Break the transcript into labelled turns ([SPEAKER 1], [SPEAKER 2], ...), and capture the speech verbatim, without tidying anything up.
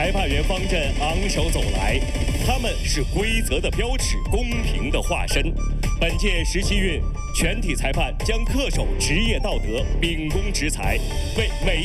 [SPEAKER 1] 裁判员方阵昂首走来，他们是规则的标尺，公平的化身。本届十七运全体裁判将恪守职业道德，秉公执裁，为每